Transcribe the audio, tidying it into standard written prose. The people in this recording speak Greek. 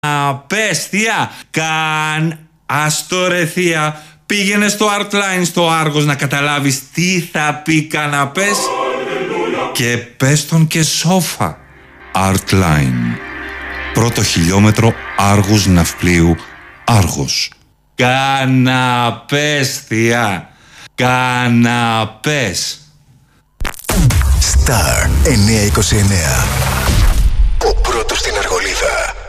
Πες θεία. Άστο ρε θεία. Πήγαινε στο Artline στο Άργος να καταλάβεις τι θα πει καναπές. Και πες τον και σόφα. Artline. Πρώτο χιλιόμετρο Άργους Ναυπλίου Άργος. Καναπές θεία. Καναπές. Star 929. Ο πρώτος στην Αργολίδα.